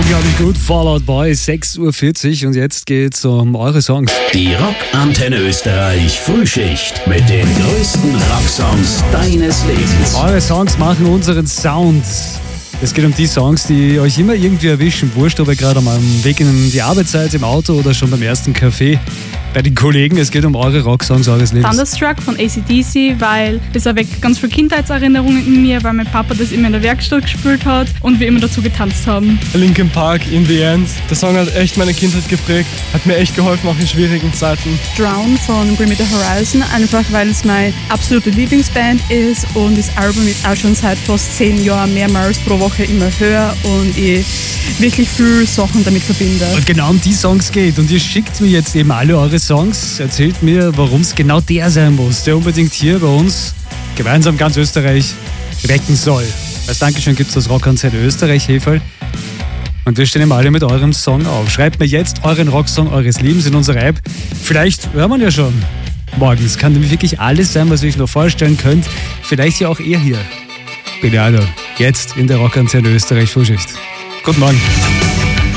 Unglaublich gut. Fall Out Boy, 6.40 Uhr und jetzt geht's um eure Songs. Die Rockantenne Österreich Frühschicht mit den größten Rocksongs deines Lebens. Eure Songs machen unseren Sound. Es geht um die Songs, die euch immer irgendwie erwischen. Wurscht, ob ihr gerade am Weg in die Arbeitszeit, im Auto oder schon beim ersten Kaffee bei den Kollegen. Es geht um eure Rocksongs eures Lebens. Thunderstruck von AC/DC, weil das erweckt ganz viele Kindheitserinnerungen in mir, weil mein Papa das immer in der Werkstatt gespielt hat und wir immer dazu getanzt haben. Linkin Park, In the End. Der Song hat echt meine Kindheit geprägt, hat mir echt geholfen, auch in schwierigen Zeiten. Drown von Bring Me the Horizon, einfach weil es meine absolute Lieblingsband ist und das Album ist auch schon seit fast 10 Jahren mehrmals pro Woche immer höre und ich wirklich viele Sachen damit verbinde. Und genau um die Songs geht. Und ihr schickt mir jetzt eben alle eure Songs. Erzählt mir, warum es genau der sein muss, der unbedingt hier bei uns gemeinsam ganz Österreich wecken soll. Als Dankeschön gibt es das Rockantenne Österreich Heferl. Und wir stehen eben alle mit eurem Song auf. Schreibt mir jetzt euren Rocksong eures Lebens in unsere App. Vielleicht hört man ja schon morgen. Es kann nämlich wirklich alles sein, was ihr euch noch vorstellen könnt. Vielleicht ja auch ihr hier. Beleado, jetzt in der Rockantenne Österreich Frühschicht. Guten Morgen.